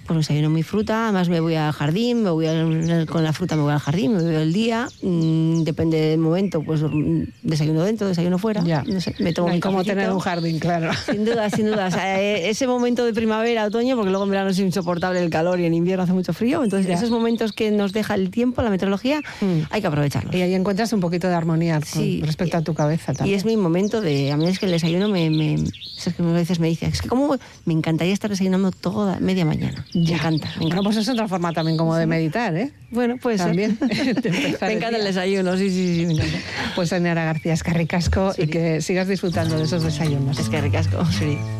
Pues desayuno mi fruta, además me voy al jardín, con la fruta me voy al jardín, me veo el día, depende del momento, pues desayuno dentro, desayuno fuera. Ya. No sé, me tomo no hay mi como cafecito. tener un jardín, claro. Sin duda, sin duda. O sea, ese momento de primavera, otoño, porque luego en verano es insoportable el calor y en invierno hace mucho frío, entonces esos momentos que nos deja el tiempo, la meteorología, hay que aprovecharlos. Y ahí encuentras un poquito de armonía respecto a tu cabeza también. Y es mi momento de... A mí es que el desayuno es que a veces me dice, es que como me encantaría estar desayunando toda media mañana. Me encanta. Bueno, pues es otra forma también como de meditar, ¿eh? Bueno, pues también. Me encanta el desayuno, sí, me encanta. Pues Ainara García, es que ricasco y que sigas disfrutando de esos desayunos. Es que ricasco, sí.